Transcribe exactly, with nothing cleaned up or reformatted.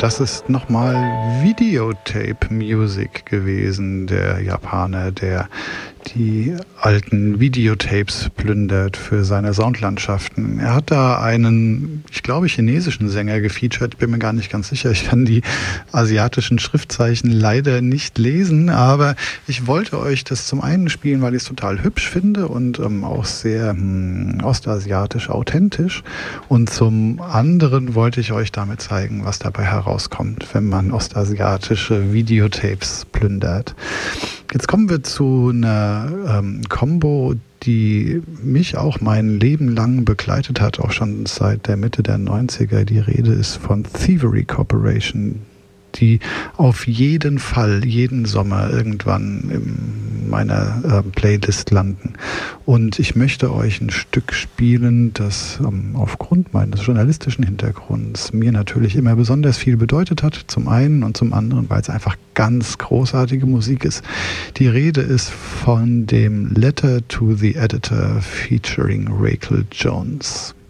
Das ist nochmal Videotape Music gewesen, der Japaner, der die alten Videotapes plündert für seine Soundlandschaften. Er hat da einen, ich glaube, chinesischen Sänger gefeatured. Ich bin mir gar nicht ganz sicher. Ich kann die asiatischen Schriftzeichen leider nicht lesen, aber ich wollte euch das zum einen spielen, weil ich es total hübsch finde und ähm, auch sehr hm, ostasiatisch authentisch. Und zum anderen wollte ich euch damit zeigen, was dabei herauskommt, wenn man ostasiatische Videotapes plündert. Jetzt kommen wir zu einer ähm, Combo, die mich auch mein Leben lang begleitet hat, auch schon seit der Mitte der neunziger. Die Rede ist von Thievery Corporation, die auf jeden Fall jeden Sommer irgendwann in meiner äh, Playlist landen. Und ich möchte euch ein Stück spielen, das ähm, aufgrund meines journalistischen Hintergrunds mir natürlich immer besonders viel bedeutet hat. Zum einen und zum anderen, weil es einfach ganz großartige Musik ist. Die Rede ist von dem Letter to the Editor featuring Rachel Jones.